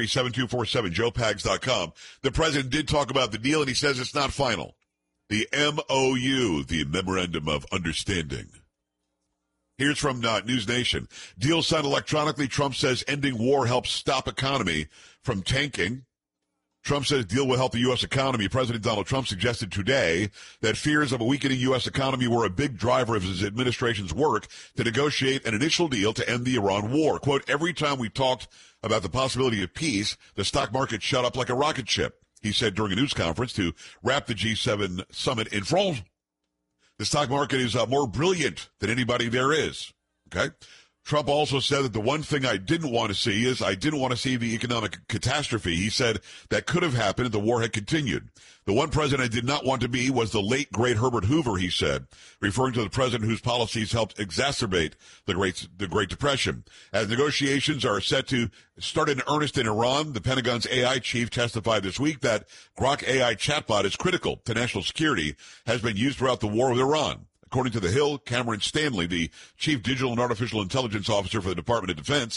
833-7247, joepags.com. The president did talk about the deal, and he says it's not final. The MOU, the Memorandum of Understanding. Here's from News Nation. Deal signed electronically. Trump says ending war helps stop economy from tanking. Trump says deal will help the U.S. economy. President Donald Trump suggested today that fears of a weakening U.S. economy were a big driver of his administration's work to negotiate an initial deal to end the Iran war. Quote, every time we talked about the possibility of peace, the stock market shot up like a rocket ship, he said during a news conference to wrap the G7 summit in France. The stock market is more brilliant than anybody there is. Okay? Trump also said that the one thing I didn't want to see is I didn't want to see the economic catastrophe. He said that could have happened if the war had continued. The one president I did not want to be was the late, great Herbert Hoover, he said, referring to the president whose policies helped exacerbate the Great Depression. As negotiations are set to start in earnest in Iran, the Pentagon's AI chief testified this week that Grok AI chatbot is critical to national security, has been used throughout the war with Iran. According to The Hill, Cameron Stanley, the chief digital and artificial intelligence officer for the Department of Defense,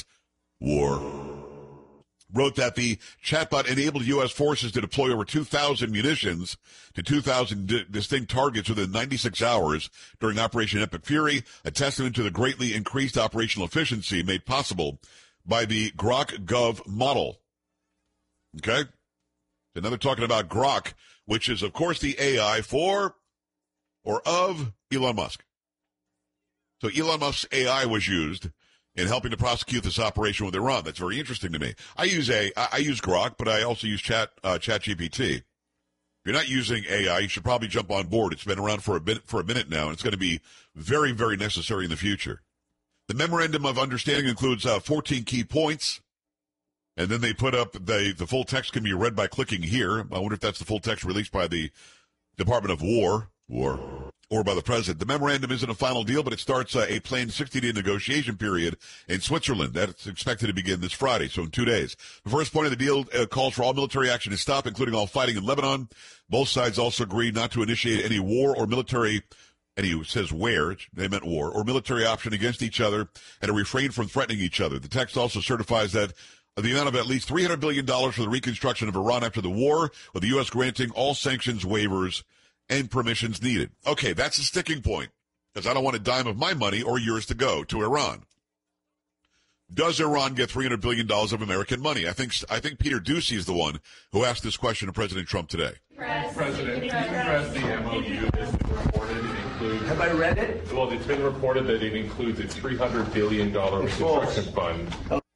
wrote that the chatbot enabled U.S. forces to deploy over 2,000 munitions to 2,000 distinct targets within 96 hours during Operation Epic Fury, a testament to the greatly increased operational efficiency made possible by the Grok Gov model. Okay? And now they're talking about Grok, which is, of course, the AI for or of Elon Musk. So Elon Musk's AI was used in helping to prosecute this operation with Iran. That's very interesting to me. I use Grok, but I also use ChatGPT. If you're not using AI, you should probably jump on board. It's been around for a minute now, and it's going to be very, very necessary in the future. The Memorandum of Understanding includes 14 key points, and then they put up the full text can be read by clicking here. I wonder if that's the full text released by the Department of War, or by the president. The memorandum isn't a final deal, but it starts a planned 60-day negotiation period in Switzerland. That's expected to begin this Friday, so in 2 days. The first point of the deal calls for all military action to stop, including all fighting in Lebanon. Both sides also agree not to initiate any war or military, and he says where, they meant war, or military option against each other, and to refrain from threatening each other. The text also certifies that the amount of at least $300 billion for the reconstruction of Iran after the war, with the U.S. granting all sanctions waivers and permissions needed. Okay, that's a sticking point, because I don't want a dime of my money or yours to go to Iran. Does Iran get $300 billion of American money? I think Peter Doocy is the one who asked this question to President Trump today. President, can you address the MOU that's been reported? Have I read it? Well, it's been reported that it includes a $300 billion reconstruction fund.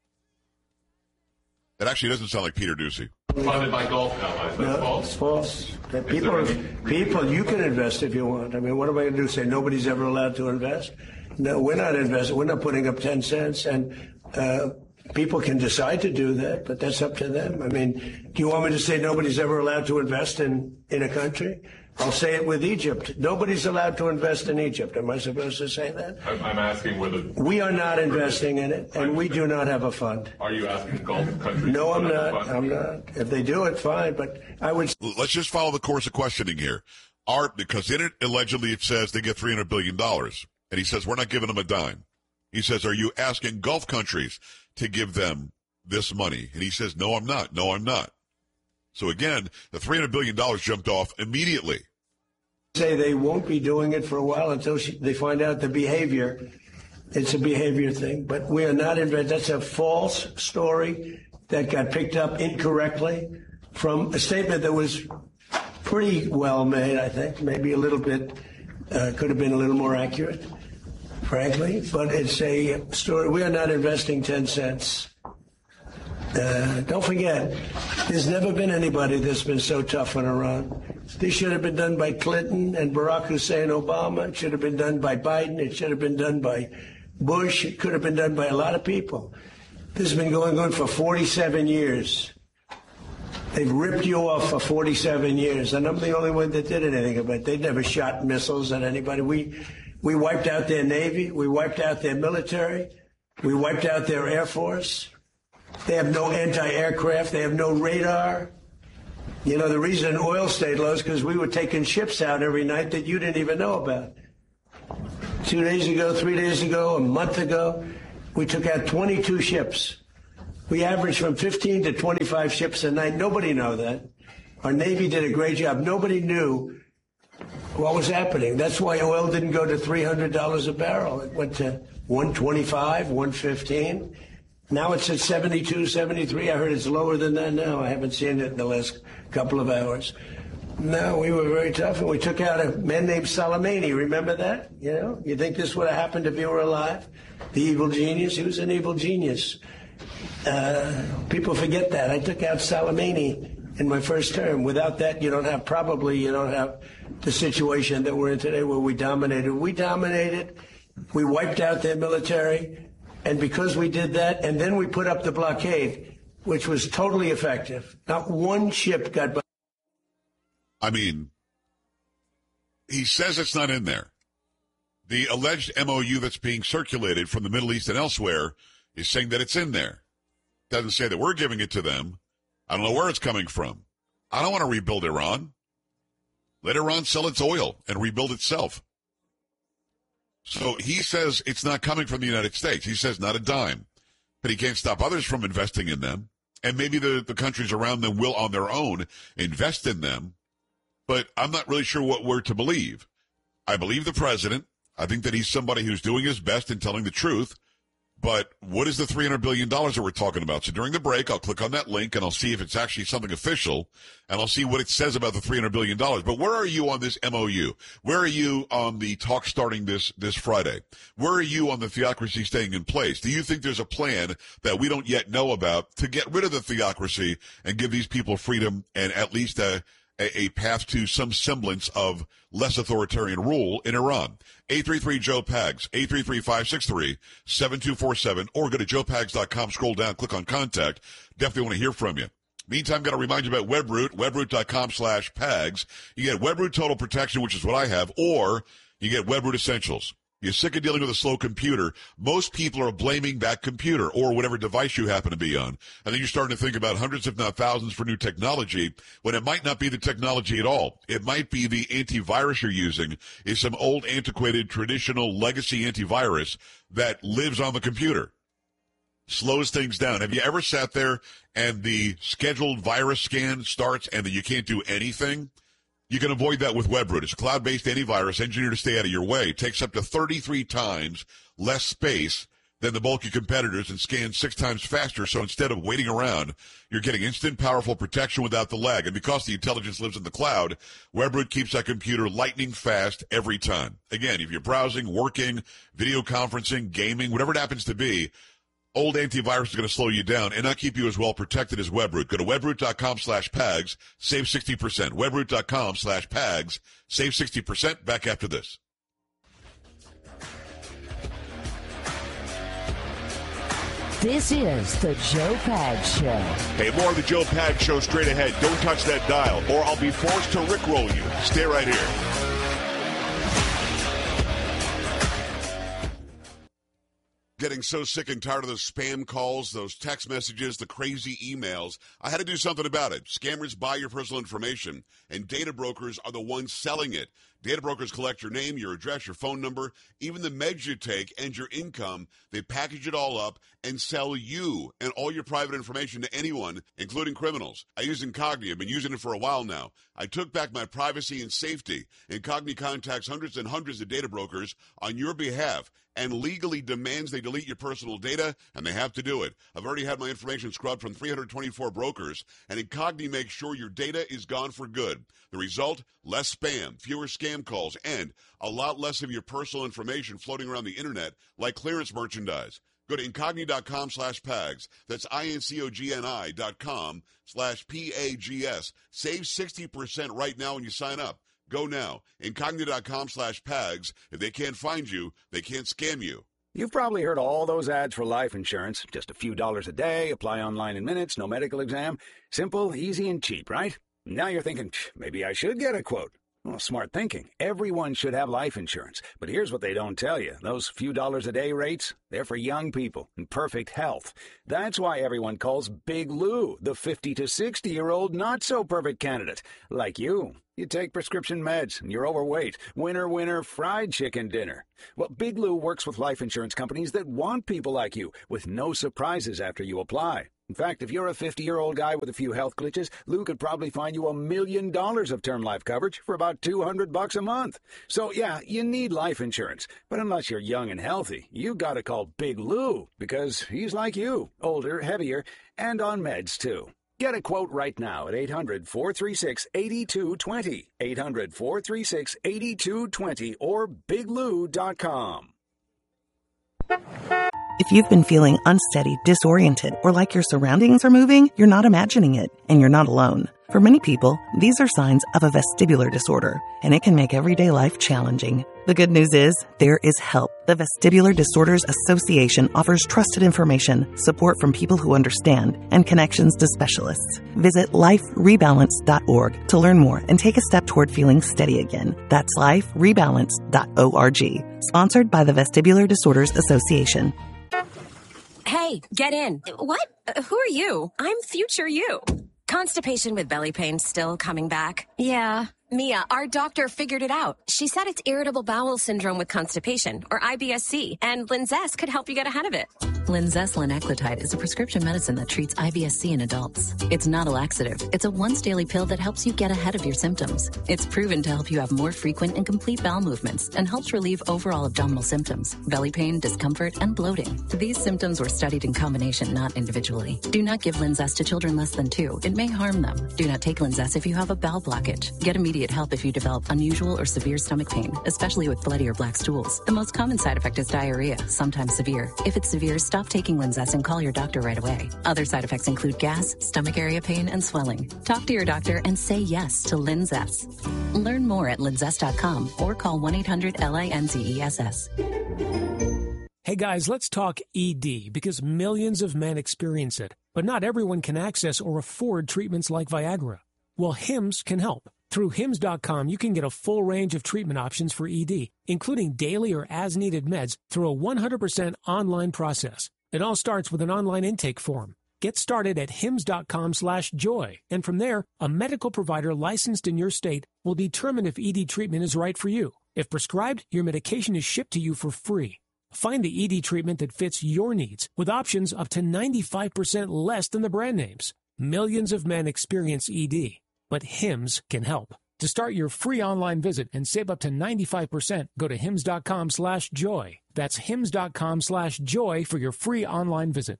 That actually doesn't sound like Peter Doocy. Funded by Gulf allies. That's false? It's false. People, you can invest if you want. I mean, what am I going to do? Say nobody's ever allowed to invest? No, we're not investing. We're not putting up 10 cents. And people can decide to do that, but that's up to them. I mean, do you want me to say nobody's ever allowed to invest in a country? I'll say it with Egypt. Nobody's allowed to invest in Egypt. Am I supposed to say that? I'm asking whether... We are not investing in it, and we do not have a fund. Are you asking Gulf countries? No, I'm not. I'm not. If they do it, fine, but I would... Let's just follow the course of questioning here. Because in it, allegedly, it says they get $300 billion, and he says, we're not giving them a dime. He says, are you asking Gulf countries to give them this money? And he says, no, I'm not. No, I'm not. So again, the $300 billion jumped off immediately. Say they won't be doing it for a while until they find out the behavior. It's a behavior thing, but we are not investing. That's a false story that got picked up incorrectly from a statement that was pretty well made, I think, maybe a little bit, could have been a little more accurate, frankly, but it's a story. We are not investing 10 cents. Don't forget, there's never been anybody that's been so tough on Iran. This should have been done by Clinton and Barack Hussein Obama. It should have been done by Biden. It should have been done by Bush. It could have been done by a lot of people. This has been going on for 47 years. They've ripped you off for 47 years, and I'm the only one that did anything about it. They never shot missiles at anybody. We wiped out their Navy. We wiped out their military. We wiped out their Air Force. They have no anti-aircraft. They have no radar. You know, the reason oil stayed low is because we were taking ships out every night that you didn't even know about. 2 days ago, 3 days ago, a month ago, we took out 22 ships. We averaged from 15 to 25 ships a night. Nobody knew that. Our Navy did a great job. Nobody knew what was happening. That's why oil didn't go to $300 a barrel. It went to 125, 115. Now it's at 72, 73. I heard it's lower than that now. I haven't seen it in the last couple of hours. No, we were very tough, and we took out a man named Soleimani. Remember that? You know, you think this would have happened if he were alive? The evil genius? He was an evil genius. People forget that. I took out Soleimani in my first term. Without that, you don't have the situation that we're in today where we dominated. We wiped out their military. And because we did that, and then we put up the blockade, which was totally effective. Not one ship got by. I mean, he says it's not in there. The alleged MOU that's being circulated from the Middle East and elsewhere is saying that it's in there. Doesn't say that we're giving it to them. I don't know where it's coming from. I don't want to rebuild Iran. Let Iran sell its oil and rebuild itself. So he says it's not coming from the United States. He says not a dime. But he can't stop others from investing in them. And maybe the countries around them will, on their own, invest in them. But I'm not really sure what we're to believe. I believe the president. I think that he's somebody who's doing his best and telling the truth. But what is the $300 billion that we're talking about? So during the break, I'll click on that link and I'll see if it's actually something official, and I'll see what it says about the $300 billion. But where are you on this MOU? Where are you on the talk starting this Friday? Where are you on the theocracy staying in place? Do you think there's a plan that we don't yet know about to get rid of the theocracy and give these people freedom and at least a path to some semblance of less authoritarian rule in Iran? 833-JOE-PAGS, 833-563-7247, or go to joepags.com, scroll down, click on contact. Definitely want to hear from you. Meantime, got to remind you about WebRoot, webroot.com/PAGS. You get WebRoot Total Protection, which is what I have, or you get WebRoot Essentials. You're sick of dealing with a slow computer. Most people are blaming that computer or whatever device you happen to be on. And then you're starting to think about hundreds, if not thousands, for new technology, when it might not be the technology at all. It might be the antivirus you're using is some old, antiquated, traditional legacy antivirus that lives on the computer. Slows things down. Have you ever sat there and the scheduled virus scan starts and then you can't do anything? You can avoid that with WebRoot. It's a cloud-based antivirus engineered to stay out of your way. It takes up to 33 times less space than the bulky competitors and scans 6 times faster. So instead of waiting around, you're getting instant, powerful protection without the lag. And because the intelligence lives in the cloud, WebRoot keeps that computer lightning fast every time. Again, if you're browsing, working, video conferencing, gaming, whatever it happens to be, old antivirus is going to slow you down and not keep you as well protected as WebRoot. Go to webroot.com/PAGS, save 60%. Webroot.com/PAGS, save 60%. Back after this. This is the Joe Pags Show. Hey, more of the Joe Pags Show straight ahead. Don't touch that dial, or I'll be forced to rickroll you. Stay right here. Getting so sick and tired of those spam calls, those text messages, the crazy emails. I had to do something about it. Scammers buy your personal information, and data brokers are the ones selling it. Data brokers collect your name, your address, your phone number, even the meds you take, and your income. They package it all up and sell you and all your private information to anyone, including criminals. I use Incogni. I've been using it for a while now. I took back my privacy and safety. Incogni contacts hundreds and hundreds of data brokers on your behalf and legally demands they delete your personal data, and they have to do it. I've already had my information scrubbed from 324 brokers, and Incogni makes sure your data is gone for good. The result? Less spam, fewer scam calls, and a lot less of your personal information floating around the internet like clearance merchandise. Go to Incogni.com/PAGS. That's INCOGNI.com/PAGS. Save 60% right now when you sign up. Go now. Incogni.com/PAGS. If they can't find you, they can't scam you. You've probably heard all those ads for life insurance. Just a few dollars a day, apply online in minutes, no medical exam. Simple, easy, and cheap, right? Now you're thinking, maybe I should get a quote. Well, smart thinking. Everyone should have life insurance. But here's what they don't tell you. Those few dollars a day rates, they're for young people in perfect health. That's why everyone calls Big Lou the 50 to 60-year-old not-so-perfect candidate. Like you. You take prescription meds, and you're overweight. Winner, winner, fried chicken dinner. Well, Big Lou works with life insurance companies that want people like you, with no surprises after you apply. In fact, if you're a 50-year-old guy with a few health glitches, Lou could probably find you $1 million of term life coverage for about $200 a month. So, yeah, you need life insurance. But unless you're young and healthy, you gotta call Big Lou, because he's like you, older, heavier, and on meds, too. Get a quote right now at 800-436-8220, 800-436-8220, or biglou.com. If you've been feeling unsteady, disoriented, or like your surroundings are moving, you're not imagining it, and you're not alone. For many people, these are signs of a vestibular disorder, and it can make everyday life challenging. The good news is, there is help. The Vestibular Disorders Association offers trusted information, support from people who understand, and connections to specialists. Visit liferebalance.org to learn more and take a step toward feeling steady again. That's liferebalance.org. Sponsored by the Vestibular Disorders Association. Hey, get in. What? Who are you? I'm future you. Constipation with belly pain still coming back? Yeah. Mia, our doctor figured it out. She said it's irritable bowel syndrome with constipation, or IBS-C, and Linzess could help you get ahead of it. Linzess linaclotide is a prescription medicine that treats IBS-C in adults. It's not a laxative. It's a once-daily pill that helps you get ahead of your symptoms. It's proven to help you have more frequent and complete bowel movements and helps relieve overall abdominal symptoms, belly pain, discomfort, and bloating. These symptoms were studied in combination, not individually. Do not give Linzess to children less than 2. It may harm them. Do not take Linzess if you have a bowel blockage. Get immediate help if you develop unusual or severe stomach pain, especially with bloody or black stools. The most common side effect is diarrhea, sometimes severe. If it's severe, stop taking Linzess and call your doctor right away. Other side effects include gas, stomach area pain, and swelling. Talk to your doctor and say yes to Linzess. Learn more at linzess.com or call 1-800-LINZESS. Hey guys, let's talk ED, because millions of men experience it, but not everyone can access or afford treatments like Viagra. Well, Hims can help. Through Hims.com, you can get a full range of treatment options for ED, including daily or as-needed meds, through a 100% online process. It all starts with an online intake form. Get started at hims.com/joy, and from there, a medical provider licensed in your state will determine if ED treatment is right for you. If prescribed, your medication is shipped to you for free. Find the ED treatment that fits your needs, with options up to 95% less than the brand names. Millions of men experience ED, but Hims can help. To start your free online visit and save up to 95%, go to hims.com/joy. That's hims.com/joy for your free online visit.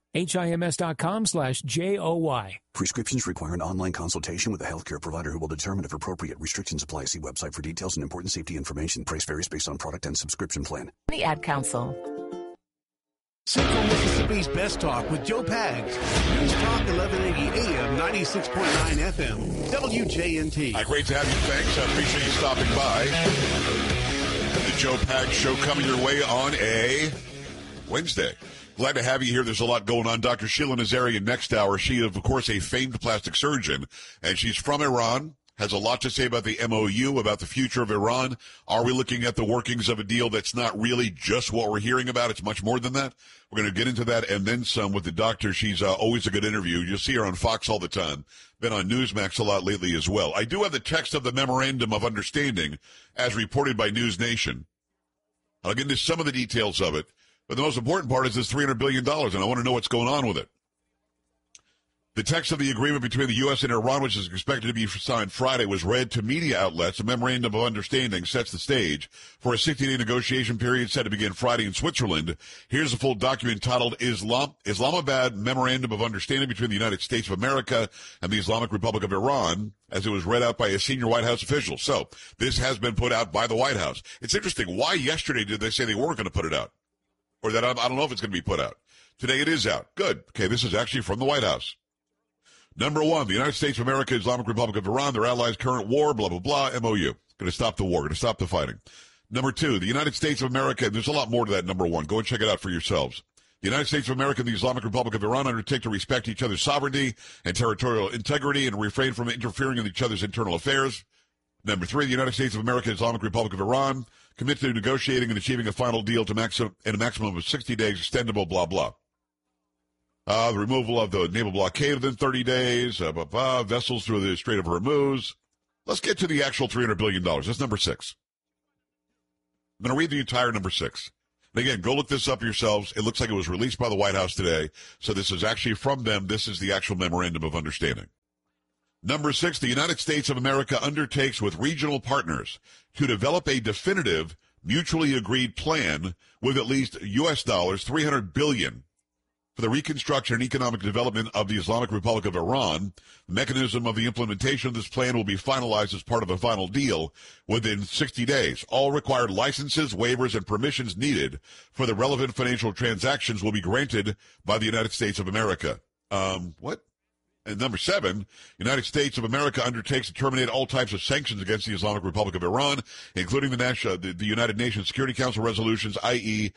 HIMS.com/JOY. Prescriptions require an online consultation with a healthcare provider who will determine if appropriate. Restrictions apply. See website for details and important safety information. Price varies based on product and subscription plan. The Ad Council. Central Mississippi's Best Talk with Joe Pags. News Talk 1180 AM, 96.9 FM, WJNT. Great to have you. Thanks. I appreciate you stopping by. The Joe Pags Show coming your way on a Wednesday. Glad to have you here. There's a lot going on. Dr. Sheila Nazarian next hour. She is, of course, a famed plastic surgeon, and she's from Iran. Has a lot to say about the MOU, about the future of Iran. Are we looking at the workings of a deal that's not really just what we're hearing about? It's much more than that. We're going to get into that and then some with the doctor. She's always a good interview. You'll see her on Fox all the time. Been on Newsmax a lot lately as well. I do have the text of the Memorandum of Understanding as reported by News Nation. I'll get into some of the details of it. But the most important part is this $300 billion, and I want to know what's going on with it. The text of the agreement between the U.S. and Iran, which is expected to be signed Friday, was read to media outlets. A memorandum of understanding sets the stage for a 60-day negotiation period set to begin Friday in Switzerland. Here's a full document titled Islamabad Memorandum of Understanding between the United States of America and the Islamic Republic of Iran, as it was read out by a senior White House official. So this has been put out by the White House. It's interesting. Why yesterday did they say they weren't going to put it out? Or that I don't know if it's going to be put out. Today it is out. Good. Okay, this is actually from the White House. Number one, the United States of America, Islamic Republic of Iran, their allies' current war, blah, blah, blah, MOU. Going to stop the war, going to stop the fighting. Number two, the United States of America, and there's a lot more to that, number one. Go and check it out for yourselves. The United States of America and the Islamic Republic of Iran undertake to respect each other's sovereignty and territorial integrity and refrain from interfering in each other's internal affairs. Number three, the United States of America and Islamic Republic of Iran commit to negotiating and achieving a final deal in a maximum of 60 days, extendable, blah, blah. The removal of the naval blockade within 30 days, vessels through the Strait of Hormuz. Let's get to the actual $300 billion. That's number 6. I'm going to read the entire number 6. And again, go look this up yourselves. It looks like it was released by the White House today. So this is actually from them. This is the actual memorandum of understanding. Number 6, the United States of America undertakes with regional partners to develop a definitive, mutually agreed plan with at least U.S. dollars $300 billion for the reconstruction and economic development of the Islamic Republic of Iran. The mechanism of the implementation of this plan will be finalized as part of a final deal within 60 days. All required licenses, waivers, and permissions needed for the relevant financial transactions will be granted by the United States of America. What? And number 7, United States of America undertakes to terminate all types of sanctions against the Islamic Republic of Iran, including the United Nations Security Council resolutions, i.e.,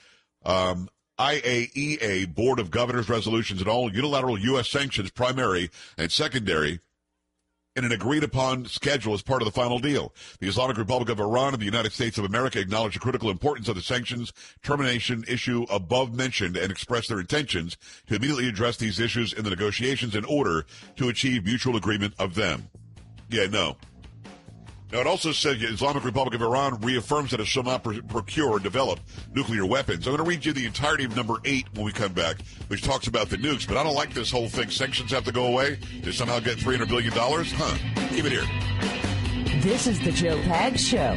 IAEA Board of Governors resolutions, and all unilateral U.S. sanctions, primary and secondary, in an agreed-upon schedule as part of the final deal. The Islamic Republic of Iran and the United States of America acknowledge the critical importance of the sanctions termination issue above mentioned and express their intentions to immediately address these issues in the negotiations in order to achieve mutual agreement of them. Yeah, no. Now, it also said the Islamic Republic of Iran reaffirms that it shall not procure or develop nuclear weapons. I'm going to read you the entirety of number 8 when we come back, which talks about the nukes. But I don't like this whole thing. Sanctions have to go away to somehow get $300 billion? Huh. Keep it here. This is the Joe Pags Show.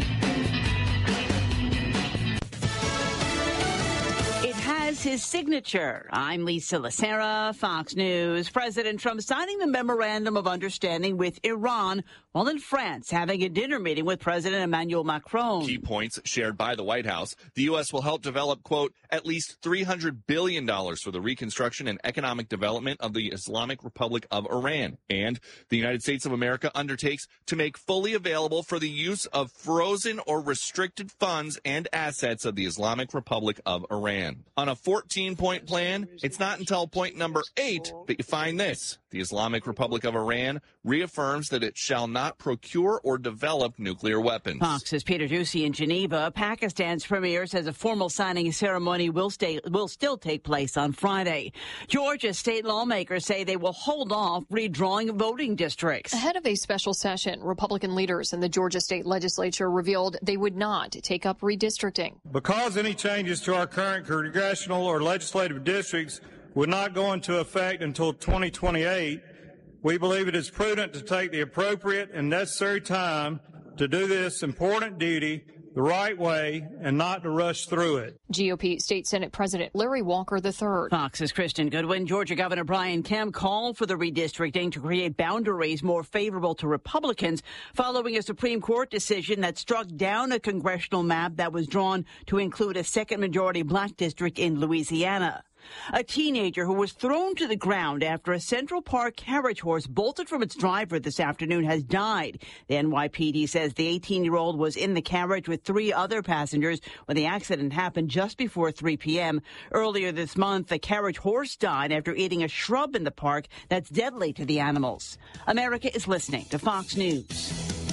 Has his signature. I'm Lisa Lacera, Fox News. President Trump signing the memorandum of understanding with Iran while in France having a dinner meeting with President Emmanuel Macron. Key points shared by the White House. The U.S. will help develop, quote, at least $300 billion for the reconstruction and economic development of the Islamic Republic of Iran. And the United States of America undertakes to make fully available for the use of frozen or restricted funds and assets of the Islamic Republic of Iran. On a 14-point plan, it's not until point number 8 that you find this. The Islamic Republic of Iran reaffirms that it shall not procure or develop nuclear weapons. Fox's Peter Doocy in Geneva. Pakistan's premier says a formal signing ceremony will still take place on Friday. Georgia state lawmakers say they will hold off redrawing voting districts. Ahead of a special session, Republican leaders in the Georgia state legislature revealed they would not take up redistricting. Because any changes to our current congressional or legislative districts would not go into effect until 2028, we believe it is prudent to take the appropriate and necessary time to do this important duty the right way and not to rush through it. GOP State Senate President Larry Walker III. Fox's Kristen Goodwin. Georgia Governor Brian Kemp called for the redistricting to create boundaries more favorable to Republicans following a Supreme Court decision that struck down a congressional map that was drawn to include a second majority black district in Louisiana. A teenager who was thrown to the ground after a Central Park carriage horse bolted from its driver this afternoon has died. The NYPD says the 18-year-old was in the carriage with 3 other passengers when the accident happened just before 3 p.m. Earlier this month, the carriage horse died after eating a shrub in the park that's deadly to the animals. America is listening to Fox News.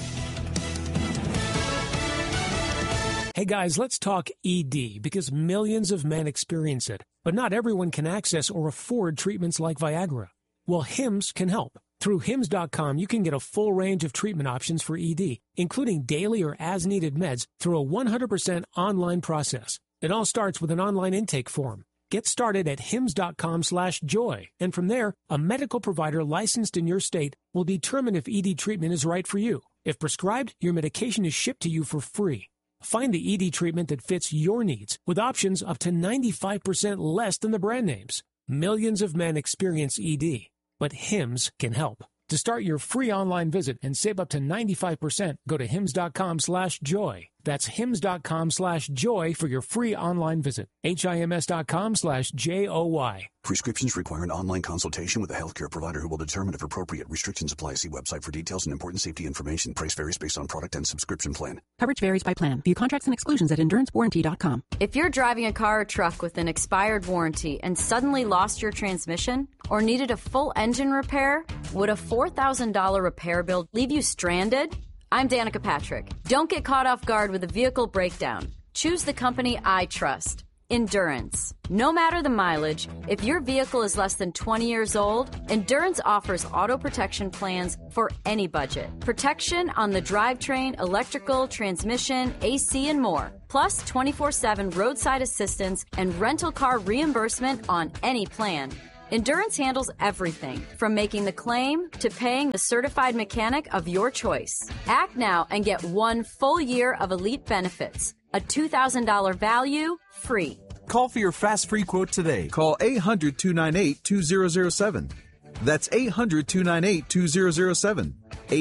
Hey guys, let's talk ED because millions of men experience it, but not everyone can access or afford treatments like Viagra. Well, Hims can help. Through Hims.com, you can get a full range of treatment options for ED, including daily or as-needed meds through a 100% online process. It all starts with an online intake form. Get started at Hims.com/joy, and from there, a medical provider licensed in your state will determine if ED treatment is right for you. If prescribed, your medication is shipped to you for free. Find the ED treatment that fits your needs with options up to 95% less than the brand names. Millions of men experience ED, but Hims can help. To start your free online visit and save up to 95%, go to Hims.com/joy. That's Hims.com/joy for your free online visit. HIMS.com/JOY. Prescriptions require an online consultation with a healthcare provider who will determine if appropriate. Restrictions apply. See website for details and important safety information. Price varies based on product and subscription plan. Coverage varies by plan. View contracts and exclusions at EnduranceWarranty.com. If you're driving a car or truck with an expired warranty and suddenly lost your transmission or needed a full engine repair, would a $4,000 repair bill leave you stranded? I'm Danica Patrick. Don't get caught off guard with a vehicle breakdown. Choose the company I trust. Endurance. No matter the mileage, if your vehicle is less than 20 years old, Endurance offers auto protection plans for any budget. Protection on the drivetrain, electrical, transmission, AC, and more. Plus 24/7 roadside assistance and rental car reimbursement on any plan. Endurance handles everything from making the claim to paying the certified mechanic of your choice. Act now and get 1 full year of elite benefits. A $2,000 value, free. Call for your fast free quote today. Call 800-298-2007. That's 800-298-2007.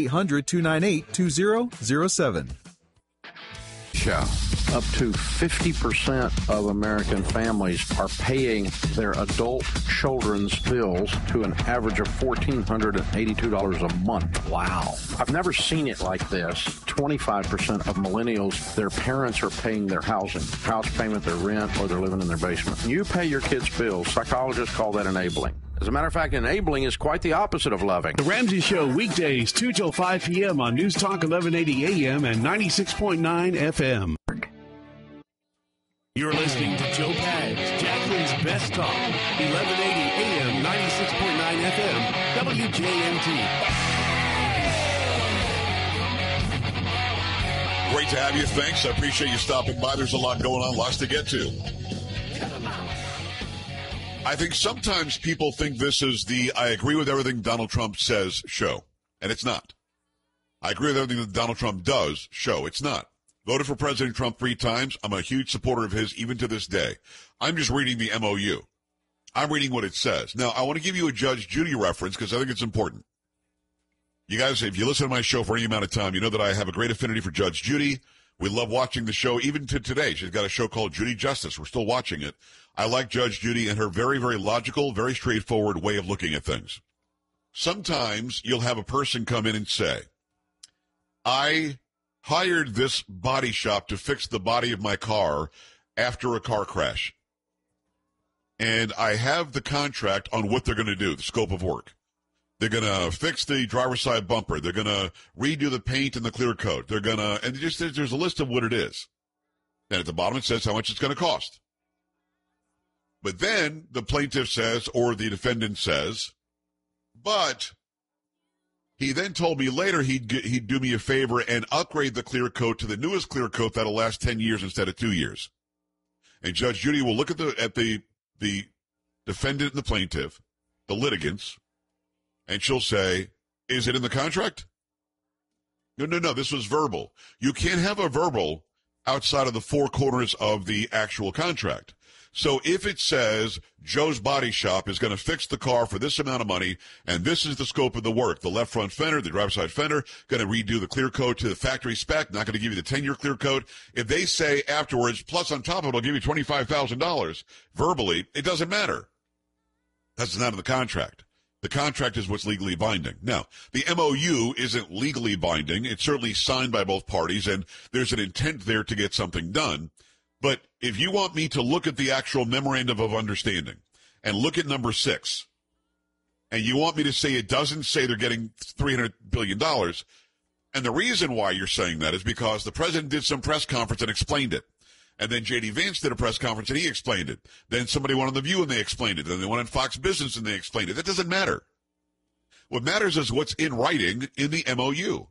800-298-2007. Yeah. Up to 50% of American families are paying their adult children's bills to an average of $1,482 a month. Wow. I've never seen it like this. 25% of millennials, their parents are paying their house payment, their rent, or they're living in their basement. You pay your kids' bills. Psychologists call that enabling. As a matter of fact, enabling is quite the opposite of loving. The Ramsey Show, weekdays, 2 till 5 p.m. on News Talk 1180 AM and 96.9 FM. You're listening to Joe Pags, Jackson's Best Talk, 1180 AM, 96.9 FM, WJMT. Great to have you. Thanks. I appreciate you stopping by. There's a lot going on, lots to get to. I think sometimes people think this is the I agree with everything Donald Trump says show, and it's not. I agree with everything that Donald Trump does show. It's not. Voted for President Trump 3 times. I'm a huge supporter of his even to this day. I'm just reading the MOU. I'm reading what it says. Now, I want to give you a Judge Judy reference because I think it's important. You guys, if you listen to my show for any amount of time, you know that I have a great affinity for Judge Judy. We love watching the show, even to today. She's got a show called Judy Justice. We're still watching it. I like Judge Judy and her very, very logical, very straightforward way of looking at things. Sometimes you'll have a person come in and say, I hired this body shop to fix the body of my car after a car crash. And I have the contract on what they're going to do, the scope of work. They're going to fix the driver's side bumper. They're going to redo the paint and the clear coat. They're going to, and just there's a list of what it is. And at the bottom it says how much it's going to cost. But then the plaintiff says, or the defendant says, but he then told me later he'd do me a favor and upgrade the clear coat to the newest clear coat that'll last 10 years instead of 2 years. And Judge Judy will look at the defendant and the plaintiff, the litigants, and she'll say, is it in the contract? No, this was verbal. You can't have a verbal outside of the 4 corners of the actual contract. So if it says Joe's Body Shop is going to fix the car for this amount of money, and this is the scope of the work, the left front fender, the driver's side fender, going to redo the clear coat to the factory spec, not going to give you the 10-year clear coat. If they say afterwards, plus on top of it, I'll give you $25,000 verbally, it doesn't matter. That's not in the contract. The contract is what's legally binding. Now, the MOU isn't legally binding. It's certainly signed by both parties, and there's an intent there to get something done. But if you want me to look at the actual memorandum of understanding and look at number 6, and you want me to say it doesn't say they're getting $300 billion, and the reason why you're saying that is because the president did some press conference and explained it. And then J.D. Vance did a press conference and he explained it. Then somebody went on The View and they explained it. Then they went on Fox Business and they explained it. That doesn't matter. What matters is what's in writing in the MOU.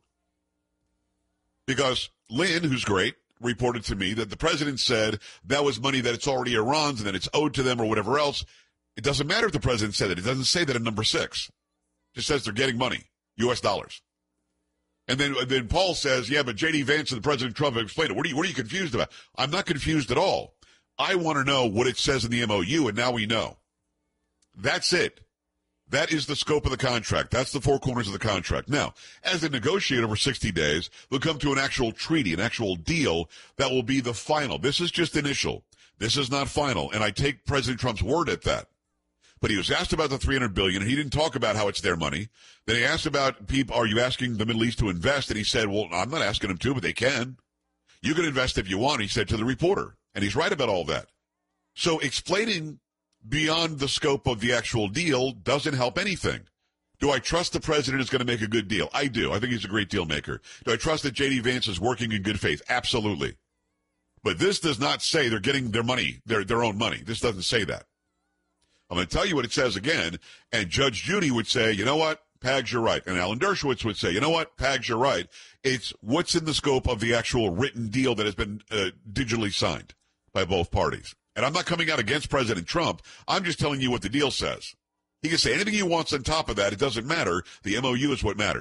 Because Lynn, who's great, reported to me that the president said that was money that it's already Iran's and that it's owed to them or whatever else. It doesn't matter if the president said it. It doesn't say that in number 6. It just says they're getting money, U.S. dollars. And then Paul says, yeah, but J.D. Vance and President Trump have explained it. What are you confused about? I'm not confused at all. I want to know what it says in the MOU, and now we know. That's it. That is the scope of the contract. That's the 4 corners of the contract. Now, as they negotiate over 60 days, they'll come to an actual treaty, an actual deal that will be the final. This is just initial. This is not final, and I take President Trump's word at that. But he was asked about the $300 billion, and he didn't talk about how it's their money. Then he asked about people, are you asking the Middle East to invest? And he said, well, I'm not asking them to, but they can. You can invest if you want, he said to the reporter. And he's right about all that. So explaining beyond the scope of the actual deal doesn't help anything. Do I trust the president is going to make a good deal? I do. I think he's a great deal maker. Do I trust that J.D. Vance is working in good faith? Absolutely. But this does not say they're getting their money, their own money. This doesn't say that. I'm going to tell you what it says again, and Judge Judy would say, you know what, Pags, you're right. And Alan Dershowitz would say, you know what, Pags, you're right. It's what's in the scope of the actual written deal that has been digitally signed by both parties. And I'm not coming out against President Trump. I'm just telling you what the deal says. He can say anything he wants on top of that. It doesn't matter. The MOU is what matters.